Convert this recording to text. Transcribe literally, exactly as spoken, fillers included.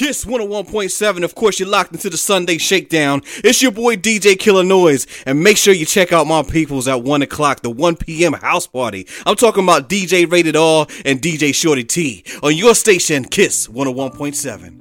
Kiss one oh one point seven. Of course, you're locked into the Sunday Shakedown. It's your boy D J Killer Noise. And make sure you check out my peoples at one o'clock, the one p.m. house party. I'm talking about D J Rated R and D J Shorty T on your station, Kiss one oh one point seven.